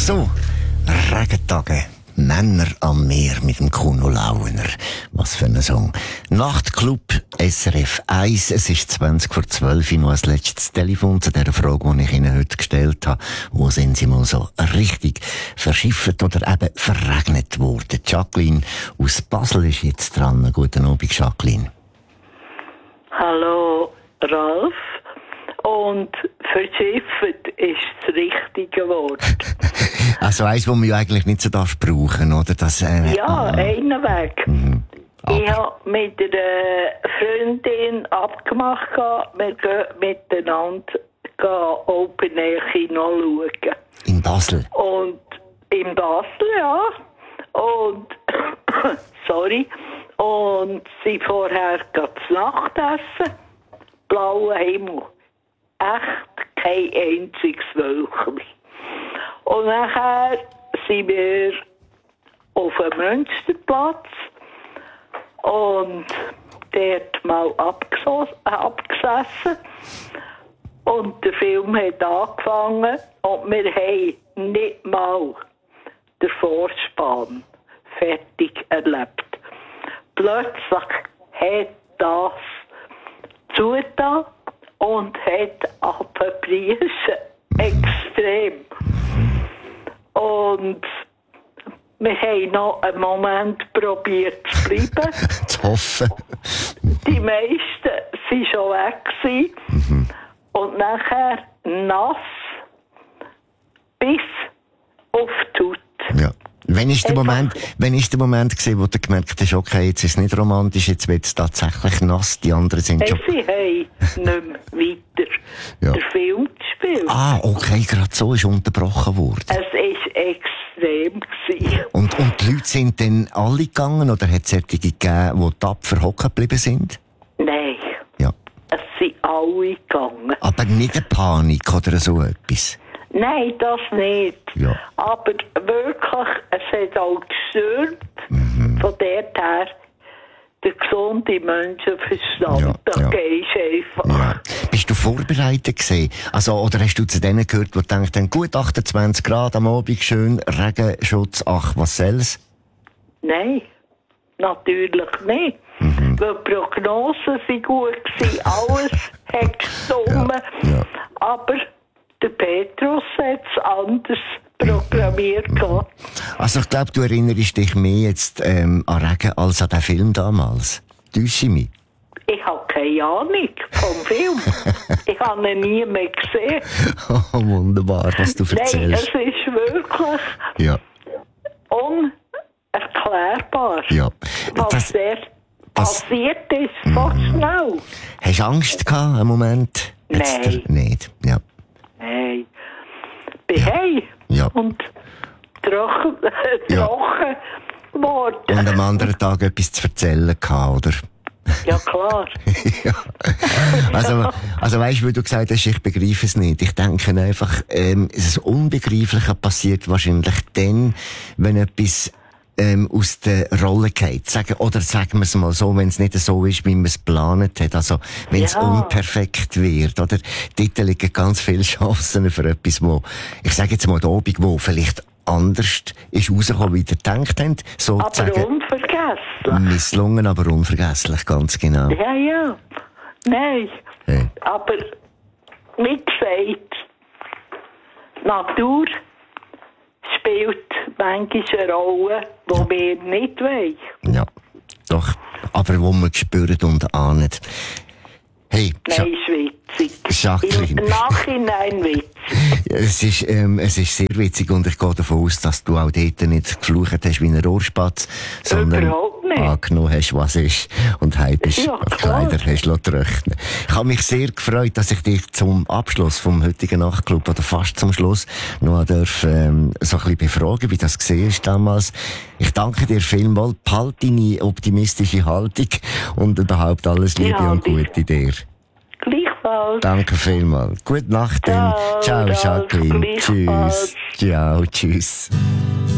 so, Regentage. Männer am Meer mit dem Kuno Launer. Was für ein Song. Nachtclub SRF 1. Es ist 11:20 noch als letztes Telefon zu der Frage, die ich Ihnen heute gestellt habe. Wo sind Sie mal so richtig verschifft oder eben verregnet worden? Jacqueline aus Basel ist jetzt dran. Guten Abend, Jacqueline. Hallo, Ralf. Und verschifft ist das richtige Wort. Also eins, das man ja eigentlich nicht so brauchen darf, oder? Das, einen Weg. Ich habe mit einer Freundin abgemacht, wir gehen miteinander Open Air Kino schauen. In Basel? Und in Basel, ja. Und, sorry. Und sie vorher zu Nacht essen. Blauer Himmel. Echt kein einziges Wölkchen. Und nachher sind wir auf dem Münsterplatz und dort mal abgesessen. Und der Film hat angefangen und wir haben nicht mal den Vorspann fertig erlebt. Plötzlich hat das zugetan und hat abgebrieschen. Extrem. Und wir haben noch einen Moment probiert zu bleiben. Zu hoffen. Die meisten waren schon weg gewesen. Und nachher nass bis auf die Haut. Ja. Wann ist der Moment gewesen, wo du gemerkt hast, okay, jetzt ist es nicht romantisch, jetzt wird es tatsächlich nass, die anderen sind schon... Sie haben nicht mehr weiter den Film gespielt. Ah, okay, gerade so ist unterbrochen worden. Es war extrem gewesen. Und die Leute sind dann alle gegangen, oder hat es solche gegeben, die tapfer hocken geblieben sind? Nein. Ja. Es sind alle gegangen. Aber nicht eine Panik oder so etwas? Nein, das nicht. Ja. Aber wirklich, es hat auch gestört, von dort her, der gesunde Menschenverstand. Ja, Da gehst du einfach. Ja. Bist du vorbereitet gewesen? Also, oder hast du zu denen gehört, die denken, gut 28 Grad am Abend, schön, Regenschutz, ach, was soll's? Nein, natürlich nicht. Weil die Prognosen waren gut gewesen, alles hat gestimmt. Ja. Aber der Petrus hat es anders programmiert. Also ich glaube, du erinnerst dich mehr jetzt an Regen als an den Film damals. Täusche ich mich? Ich habe keine Ahnung vom Film. Ich habe ihn nie mehr gesehen. Oh, wunderbar, was du erzählst. Nein, es ist wirklich unerklärbar, was dort passiert ist, so schnell. Hast du Angst gehabt, einen Moment? Nein. Nicht, ja. Nein. Bin heim und trocken worden. Und am anderen Tag etwas zu erzählen gehabt, oder? Ja, klar. Ja. Also weißt du, wie du gesagt hast, ich begreife es nicht. Ich denke einfach, das Unbegreifliche passiert wahrscheinlich dann, wenn etwas aus der Rolle geht. Sagen wir es mal so, wenn es nicht so ist, wie man es geplant hat. Also, wenn es unperfekt wird, oder? Dort liegen ganz viele Chancen für etwas, wo, ich sage jetzt mal, der Abend, wo vielleicht anders ist rausgekommen, wie ihr gedacht habt. Sozusagen. Aber unvergesslich. Misslungen, aber unvergesslich, ganz genau. Ja. Nein. Hey. Aber, wie gesagt, Natur spielt manchmal eine Rolle, die wir nicht wollen. Ja, doch. Aber wo man spürt und ahnt. Hey, nein, ist witzig. Jacqueline. Im Nachhinein witzig. Es ist sehr witzig und ich gehe davon aus, dass du auch dort nicht geflucht hast wie ein Rohrspatz, sondern angenommen hast, was ist und heim bist die Kleider hast trocknen. Ich habe mich sehr gefreut, dass ich dich zum Abschluss vom heutigen Nachtclub oder fast zum Schluss noch darf, so ein bisschen befragen, wie das gesehen ist damals. Ich danke dir vielmals, behalte deine optimistische Haltung und überhaupt alles Liebe und Gute dir. Gleichfalls. Danke vielmals. Gute Nacht. Ciao, Jacqueline. Tschüss. Ciao, tschüss.